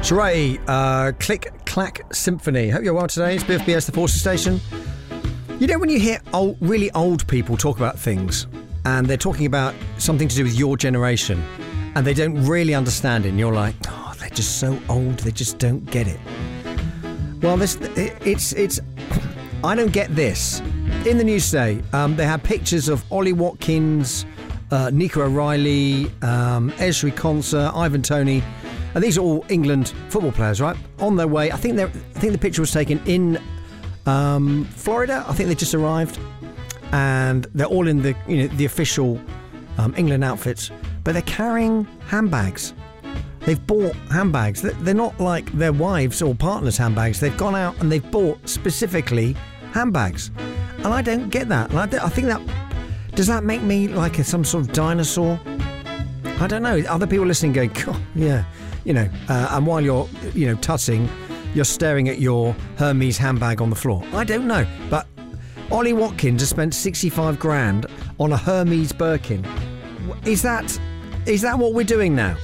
Shirei, Click Clack Symphony. Hope you're well today. It's BFBS, the Forces Station. You know when you hear really old people talk about things and they're talking about something to do with your generation and they don't really understand it and you're like, oh, they're just so old, they just don't get it. Well, it's I don't get this. In the news today, they had pictures of Ollie Watkins, Nico O'Reilly, Ezri Konsa, Ivan Toney. And these are all England football players, right? On their way. I think the picture was taken in Florida. I think they just arrived, and they're all in the official England outfits, but they're carrying handbags. They've bought handbags. They're not like their wives' or partners' handbags. They've gone out and they've bought specifically handbags, and I don't get that. And I think that does that make me like some sort of dinosaur? I don't know. Other people listening going, God, yeah. And while you're, tussing, you're staring at your Hermes handbag on the floor. I don't know, but Ollie Watkins has spent 65 grand on a Hermes Birkin. Is that what we're doing now?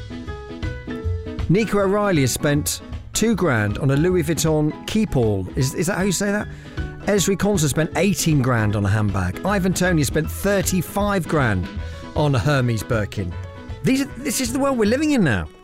Nico O'Reilly has spent 2 grand on a Louis Vuitton Keepall. Is that how you say that? Ezri Konsa spent 18 grand on a handbag. Ivan Toney spent 35 grand on a Hermes Birkin. This is the world we're living in now.